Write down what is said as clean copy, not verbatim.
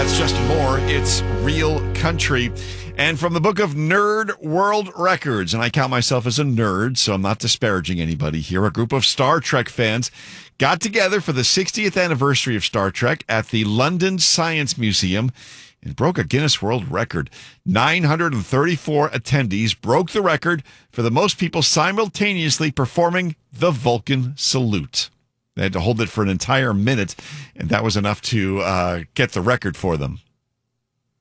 That's Justin Moore. It's Real Country. And from the book of Nerd World Records, and I count myself as a nerd, so I'm not disparaging anybody here, a group of Star Trek fans got together for the 60th anniversary of Star Trek at the London Science Museum and broke a Guinness World Record. 934 attendees broke the record for the most people simultaneously performing the Vulcan salute. They had to hold it for an entire minute, and that was enough to get the record for them.